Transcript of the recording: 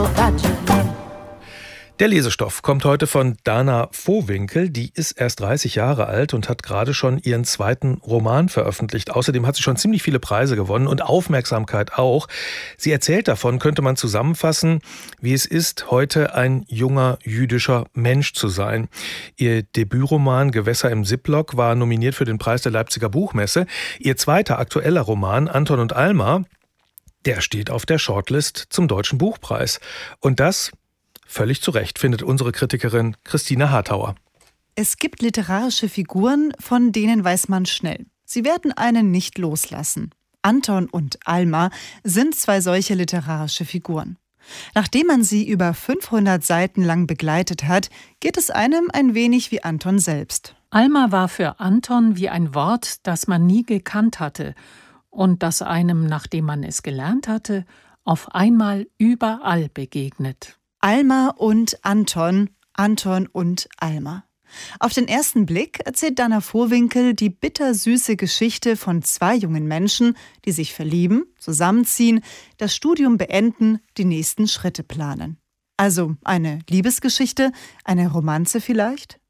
Der Lesestoff kommt heute von Dana Vohwinkel. Die ist erst 30 Jahre alt und hat gerade schon ihren zweiten Roman veröffentlicht. Außerdem hat sie schon ziemlich viele Preise gewonnen und Aufmerksamkeit auch. Sie erzählt davon, könnte man zusammenfassen, wie es ist, heute ein junger jüdischer Mensch zu sein. Ihr Debütroman Gewässer im Ziplock war nominiert für den Preis der Leipziger Buchmesse. Ihr zweiter aktueller Roman Anton und Alma, der steht auf der Shortlist zum Deutschen Buchpreis. Und das völlig zu Recht, findet unsere Kritikerin Christine Hartauer. Es gibt literarische Figuren, von denen weiß man schnell. Sie werden einen nicht loslassen. Anton und Alma sind zwei solche literarische Figuren. Nachdem man sie über 500 Seiten lang begleitet hat, geht es einem ein wenig wie Anton selbst. Alma war für Anton wie ein Wort, das man nie gekannt hatte und das einem, nachdem man es gelernt hatte, auf einmal überall begegnet. Alma und Anton, Anton und Alma. Auf den ersten Blick erzählt Dana Vohwinkel die bittersüße Geschichte von zwei jungen Menschen, die sich verlieben, zusammenziehen, das Studium beenden, die nächsten Schritte planen. Also eine Liebesgeschichte, eine Romanze vielleicht?